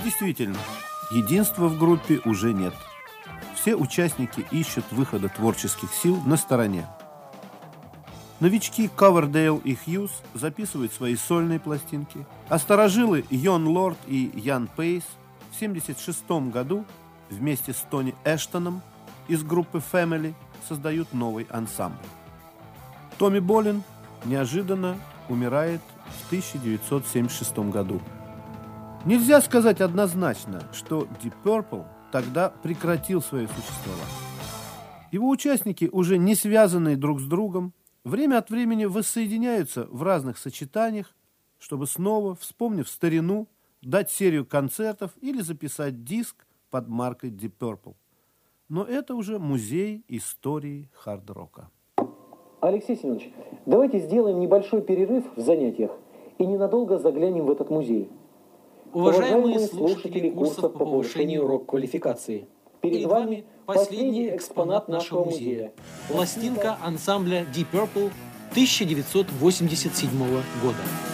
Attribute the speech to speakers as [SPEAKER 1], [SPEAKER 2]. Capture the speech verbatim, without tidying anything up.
[SPEAKER 1] Действительно, единства в группе уже нет. Все участники ищут выхода творческих сил на стороне. Новички Ковердейл и Хьюз записывают свои сольные пластинки, а старожилы Йон Лорд и Ян Пейс в семьдесят шестом году вместе с Тони Эштоном из группы Family создают новый ансамбль. Томми Болин неожиданно умирает в тысяча девятьсот семьдесят шестом году. Нельзя сказать однозначно, что Deep Purple тогда прекратил свое существование. Его участники, уже не связанные друг с другом, время от времени воссоединяются в разных сочетаниях, чтобы снова, вспомнив старину, дать серию концертов или записать диск под маркой Deep Purple. Но это уже музей истории хард-рока.
[SPEAKER 2] Алексей Семенович, давайте сделаем небольшой перерыв в занятиях и ненадолго заглянем в этот музей.
[SPEAKER 3] Уважаемые слушатели курсов по повышению рок-квалификации, перед вами последний экспонат нашего музея – пластинка ансамбля Deep Purple тысяча девятьсот восемьдесят седьмого года.